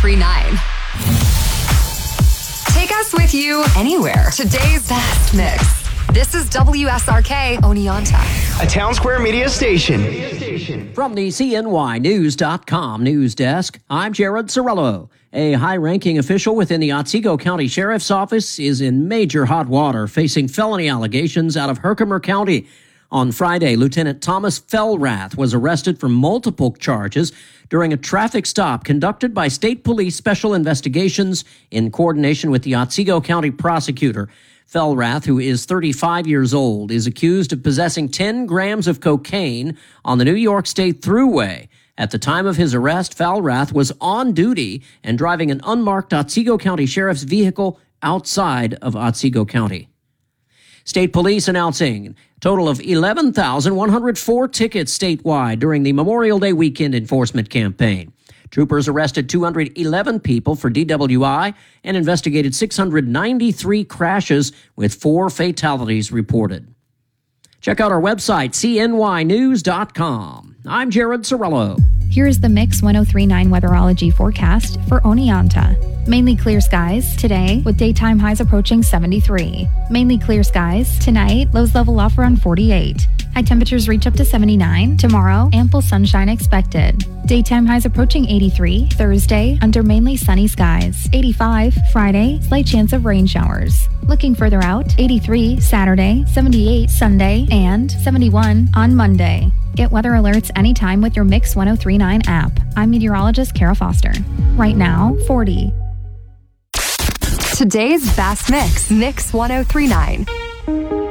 1039. Take us with you anywhere. Today's best mix. This is WSRK Oneonta, a Town Square Media station. From the CNYnews.com news desk, I'm Jared Sorello. A high-ranking official within the Otsego County Sheriff's Office is in major hot water, facing felony allegations out of Herkimer County. On Friday, Lieutenant Thomas Fellrath was arrested for multiple charges during a traffic stop conducted by State Police Special Investigations in coordination with the Otsego County prosecutor. Fellrath, who is 35 years old, is accused of possessing 10 grams of cocaine on the New York State Thruway. At the time of his arrest, Fellrath was on duty and driving an unmarked Otsego County Sheriff's vehicle outside of Otsego County. State Police announcing a total of 11,104 tickets statewide during the Memorial Day weekend enforcement campaign. Troopers arrested 211 people for DWI and investigated 693 crashes, with 4 fatalities reported. Check out our website, cnynews.com. I'm Jared Sorello. Here's the Mix 1039 weatherology forecast for Oneonta. Mainly clear skies today with daytime highs approaching 73. Mainly clear skies tonight, lows level off around 48. High temperatures reach up to 79. Tomorrow, ample sunshine expected. Daytime highs approaching 83. Thursday, under mainly sunny skies. 85. Friday, slight chance of rain showers. Looking further out, 83 Saturday, 78 Sunday, and 71 on Monday. Get weather alerts anytime with your Mix 1039 app. I'm meteorologist Kara Foster. Right now, 40. Today's best mix, Mix 1039.